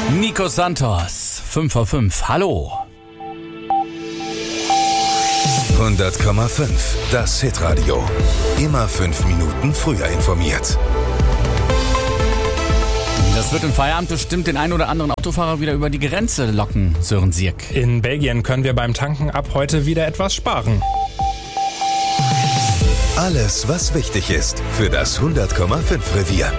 Nico Santos, 5 vor 5. Hallo. 100,5. Das Hitradio. Immer 5 Minuten früher informiert. Das wird im Feierabend bestimmt den einen oder anderen Autofahrer wieder über die Grenze locken, Sören Sierk. In Belgien können wir beim Tanken ab heute wieder etwas sparen. Alles, was wichtig ist für das 100,5 Revier.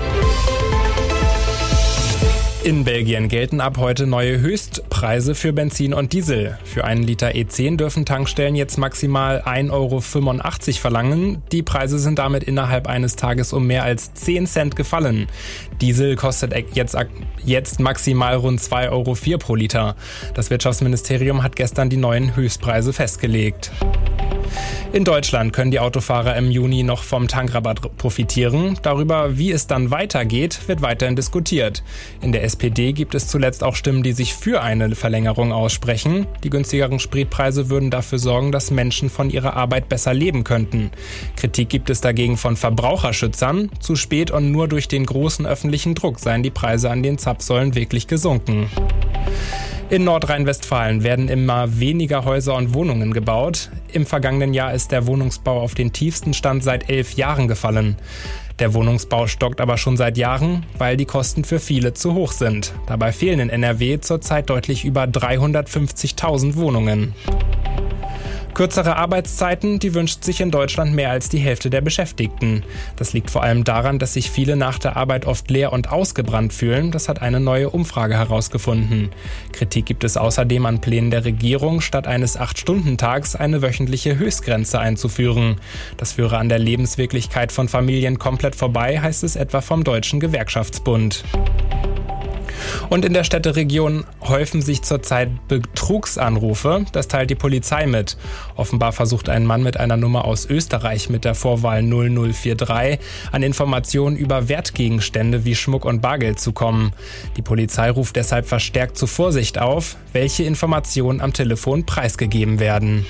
In Belgien gelten ab heute neue Höchstpreise für Benzin und Diesel. Für einen Liter E10 dürfen Tankstellen jetzt maximal 1,85 € verlangen. Die Preise sind damit innerhalb eines Tages um mehr als 10 Cent gefallen. Diesel kostet jetzt maximal rund 2,04 € pro Liter. Das Wirtschaftsministerium hat gestern die neuen Höchstpreise festgelegt. In Deutschland können die Autofahrer im Juni noch vom Tankrabatt profitieren. Darüber, wie es dann weitergeht, wird weiterhin diskutiert. In der SPD gibt es zuletzt auch Stimmen, die sich für eine Verlängerung aussprechen. Die günstigeren Spritpreise würden dafür sorgen, dass Menschen von ihrer Arbeit besser leben könnten. Kritik gibt es dagegen von Verbraucherschützern. Zu spät und nur durch den großen öffentlichen Druck seien die Preise an den Zapfsäulen wirklich gesunken. In Nordrhein-Westfalen werden immer weniger Häuser und Wohnungen gebaut. Im vergangenen Jahr ist der Wohnungsbau auf den tiefsten Stand seit 11 Jahren gefallen. Der Wohnungsbau stockt aber schon seit Jahren, weil die Kosten für viele zu hoch sind. Dabei fehlen in NRW zurzeit deutlich über 350.000 Wohnungen. Kürzere Arbeitszeiten, die wünscht sich in Deutschland mehr als die Hälfte der Beschäftigten. Das liegt vor allem daran, dass sich viele nach der Arbeit oft leer und ausgebrannt fühlen. Das hat eine neue Umfrage herausgefunden. Kritik gibt es außerdem an Plänen der Regierung, statt eines 8-Stunden-Tags eine wöchentliche Höchstgrenze einzuführen. Das führe an der Lebenswirklichkeit von Familien komplett vorbei, heißt es etwa vom Deutschen Gewerkschaftsbund. Und in der Städteregion häufen sich zurzeit Betrugsanrufe. Das teilt die Polizei mit. Offenbar versucht ein Mann mit einer Nummer aus Österreich mit der Vorwahl 0043 an Informationen über Wertgegenstände wie Schmuck und Bargeld zu kommen. Die Polizei ruft deshalb verstärkt zur Vorsicht auf, welche Informationen am Telefon preisgegeben werden.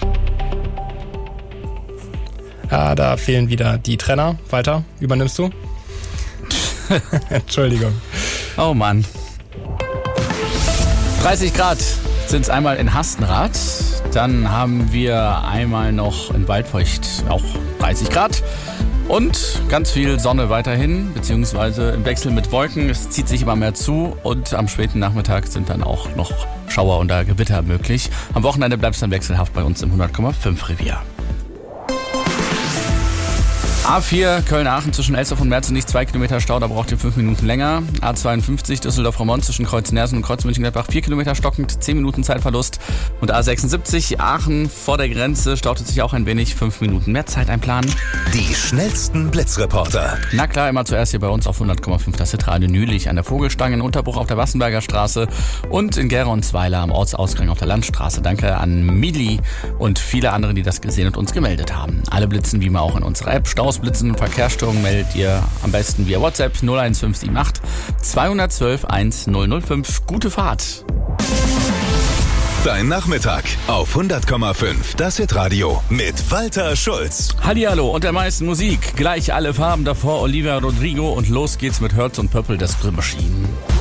Ja, da fehlen wieder die Trenner. Walter, übernimmst du? Entschuldigung. Oh Mann. 30 Grad sind es einmal in Hastenrath. Dann haben wir einmal noch in Waldfeucht auch 30 Grad. Und ganz viel Sonne weiterhin, beziehungsweise im Wechsel mit Wolken. Es zieht sich immer mehr zu und am späten Nachmittag sind dann auch noch Schauer und Gewitter möglich. Am Wochenende bleibt es dann wechselhaft bei uns im 100,5 Revier. A4 Köln-Aachen zwischen Elsdorf und Merzenich 2 Kilometer Stau, da braucht ihr 5 Minuten länger. A52 Düsseldorf-Raumont zwischen Kreuz-Nersen und Kreuz-Mönchengladbach 4 Kilometer stockend, 10 Minuten Zeitverlust. Und A76 Aachen vor der Grenze staut es sich auch ein wenig, 5 Minuten mehr Zeit einplanen. Die schnellsten Blitzreporter. Na klar, immer zuerst hier bei uns auf 100,5 das Hitradio Nülich an der Vogelstange, in Unterbruch auf der Wassenberger Straße und in Geronsweiler am Ortsausgang auf der Landstraße. Danke an Mili und viele andere, die das gesehen und uns gemeldet haben. Alle blitzen wie immer auch in unserer App. Staus, Blitzen und Verkehrsstörungen meldet ihr am besten via WhatsApp 01578 212 1005. Gute Fahrt. Dein Nachmittag auf 100,5 das Hitradio mit Walter Schulz. Hallihallo und der meisten Musik. Gleich alle Farben davor Olivia Rodrigo und los geht's mit Herz und Purple, das Grün Machine.